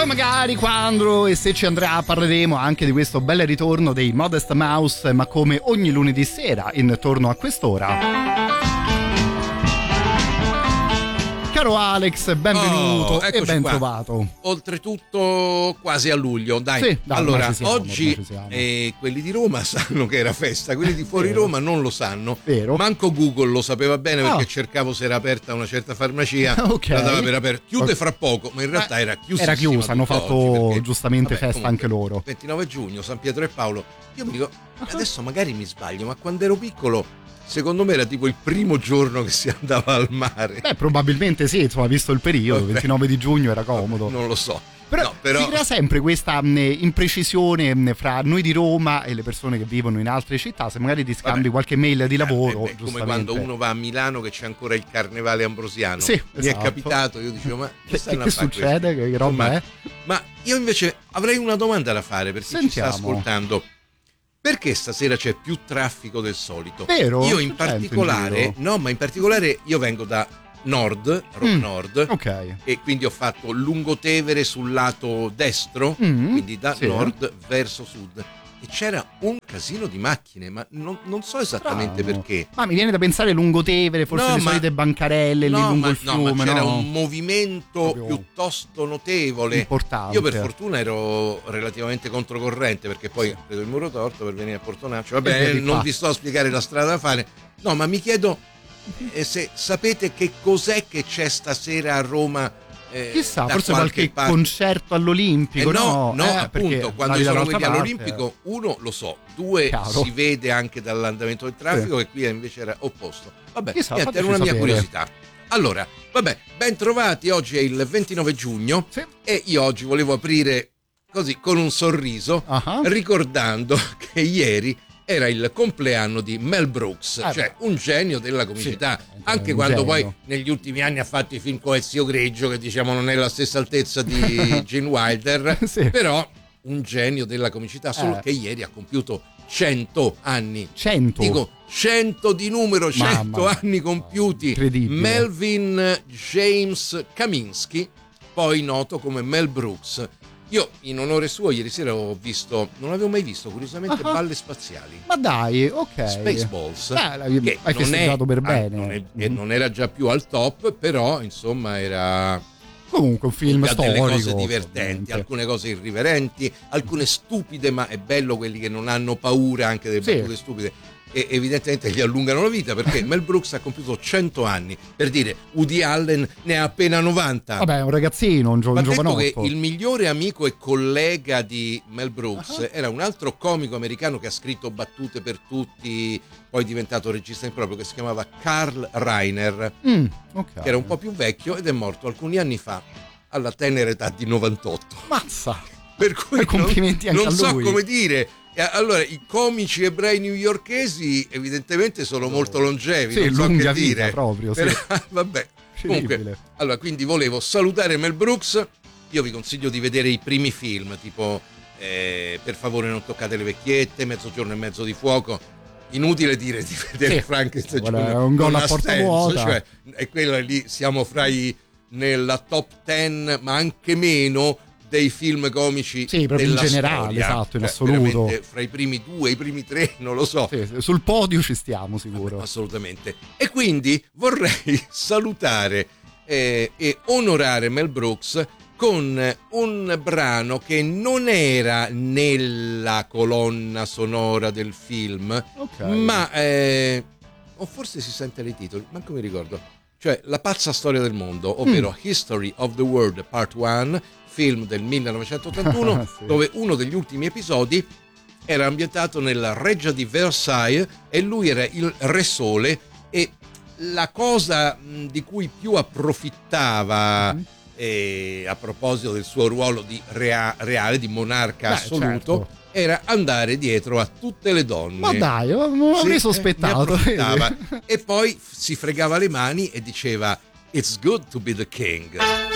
Poi magari quando e se ci andrà parleremo anche di questo bel ritorno dei Modest Mouse, ma come ogni lunedì sera intorno a quest'ora. Caro Alex, benvenuto e ben trovato. Oltretutto quasi a luglio, dai. Sì, dai, allora, siamo, oggi quelli di Roma sanno che era festa, quelli di fuori Roma non lo sanno. Vero. Manco Google lo sapeva bene perché cercavo se era aperta una certa farmacia, la dava per aperta. Chiude fra poco, ma in realtà era chiusa. Era chiusa, hanno fatto perché, giustamente festa comunque, anche loro. 29 giugno, San Pietro e Paolo. Io mi dico, adesso magari mi sbaglio, ma quando ero piccolo secondo me era tipo il primo giorno che si andava al mare. Probabilmente sì, insomma, visto il periodo, 29 di giugno era comodo. Non lo so. Però si crea sempre questa imprecisione fra noi di Roma e le persone che vivono in altre città. Se magari ti scambi qualche mail di lavoro, come quando uno va a Milano che c'è ancora il carnevale ambrosiano. Sì, mi è capitato, io dicevo, ma che succede? Che roba è? Ma io invece avrei una domanda da fare per chi ci sta ascoltando. Perché stasera c'è più traffico del solito? Vero? Io in particolare, io vengo da Nord, Roma Nord, e quindi ho fatto Lungotevere sul lato destro, quindi da nord verso sud. E c'era un casino di macchine, ma non so esattamente perché. Ma mi viene da pensare Lungotevere, forse le solite bancarelle lì lungo il fiume. Ma c'era un movimento piuttosto notevole. Importante. Io per fortuna ero relativamente controcorrente, perché poi preso il muro torto per venire a Portonaccio. Vabbè, non vi sto a spiegare la strada da fare. No, ma mi chiedo se sapete che cos'è che c'è stasera a Roma. Chissà, forse qualche concerto all'Olimpico. No, appunto, quando sono quelli all'Olimpico, uno lo so, due si vede anche dall'andamento del traffico, e qui invece era opposto. Vabbè, niente, era una mia curiosità. Allora, ben trovati, oggi è il 29 giugno e io oggi volevo aprire così con un sorriso, ricordando che ieri era il compleanno di Mel Brooks, cioè un genio della comicità, anche quando poi negli ultimi anni ha fatto i film con Ezio Greggio, che diciamo non è la stessa altezza di Gene Wilder, però un genio della comicità, solo che ieri ha compiuto 100 anni. 100? Dico 100 di numero, 100 anni compiuti. Incredibile. Melvin James Kaminsky, poi noto come Mel Brooks. Io in onore suo ieri sera ho visto, non avevo mai visto curiosamente, Balle spaziali. Ma dai, ok. Spaceballs. Hai festeggiato per bene. Non era già più al top, però insomma era comunque un film storico. Delle cose divertenti, alcune cose irriverenti, alcune stupide, ma è bello quelli che non hanno paura anche delle battute stupide. E evidentemente gli allungano la vita, perché Mel Brooks ha compiuto 100 anni, per dire Woody Allen ne ha appena 90. Vabbè, è un ragazzino, un giovanotto. Che il migliore amico e collega di Mel Brooks era un altro comico americano che ha scritto battute per tutti, poi è diventato regista in proprio, che si chiamava Carl Reiner, che era un po' più vecchio ed è morto alcuni anni fa alla tenera età di 98. Mazza! Per cui complimenti anche a lui. Non so come dire. Allora, i comici ebrei newyorkesi evidentemente sono molto longevi, non so che dire proprio, vabbè, comunque, allora, quindi volevo salutare Mel Brooks. Io vi consiglio di vedere i primi film, tipo Per favore non toccate le vecchiette, Mezzogiorno e mezzo di fuoco. Inutile dire di vedere Frankenstein, è un gol a porta vuota, cioè, è quella lì, siamo nella top 10, ma anche meno dei film comici proprio in generale, storia. Esatto, in assoluto. Fra i primi 2, i primi 3, non lo so. Sul podio ci stiamo, sicuro. Assolutamente. E quindi vorrei salutare e onorare Mel Brooks con un brano che non era nella colonna sonora del film, ma o forse si sente nei titoli, manco mi ricordo. Cioè La pazza storia del mondo, ovvero History of the World Part 1, film del 1981, dove uno degli ultimi episodi era ambientato nella reggia di Versailles e lui era il Re Sole, e la cosa di cui più approfittava a proposito del suo ruolo di reale, di monarca assoluto, era andare dietro a tutte le donne. Ma dai, non avrei sospettato. E poi si fregava le mani e diceva "It's good to be the king".